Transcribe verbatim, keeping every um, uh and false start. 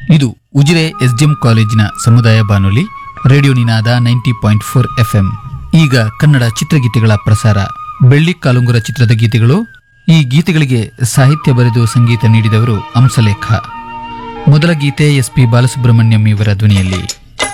ಇದು ಉಜಿರೆ ಎಸ್ಡಿಎಂ ಕಾಲೇಜಿನ ಸಮುದಾಯ ಬಾನುಲಿ ರೇಡಿಯೋ ನಿನಾದ ನೈಂಟಿ ಪಾಯಿಂಟ್ ಫೋರ್ ಎಫ್ಎಂ. ಈಗ ಕನ್ನಡ ಚಿತ್ರಗೀತೆಗಳ ಪ್ರಸಾರ. ಬೆಳ್ಳಿ ಕಾಲುಂಗುರ ಚಿತ್ರದ ಗೀತೆಗಳು. ಈ ಗೀತೆಗಳಿಗೆ ಸಾಹಿತ್ಯ ಬರೆದು ಸಂಗೀತ ನೀಡಿದವರು ಹಂಸಲೇಖ. ಮೊದಲ ಗೀತೆ ಎಸ್ ಪಿ ಬಾಲಸುಬ್ರಹ್ಮಣ್ಯಂ ಇವರ ಧ್ವನಿಯಲ್ಲಿ.